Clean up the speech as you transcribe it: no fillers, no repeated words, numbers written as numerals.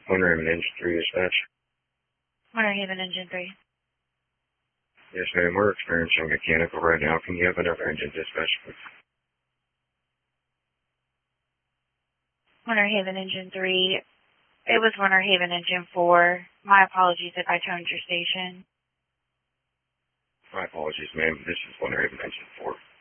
Winter Haven Engine 3 dispatch. Winter Haven Engine 3. Yes, ma'am. We're experiencing mechanical right now. Can you have another engine dispatch, please? Winter Haven Engine 3. It was Winter Haven Engine 4. My apologies if I toned your station. My apologies, ma'am. This is Winter Haven Engine 4.